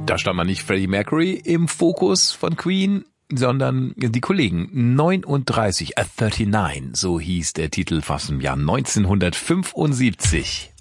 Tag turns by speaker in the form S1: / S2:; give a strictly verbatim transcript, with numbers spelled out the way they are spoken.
S1: Da stand man nicht Freddie Mercury im Fokus von Queen, sondern die Kollegen. neununddreißig, A neununddreißig, so hieß der Titel aus dem Jahr neunzehnhundertfünfundsiebzig.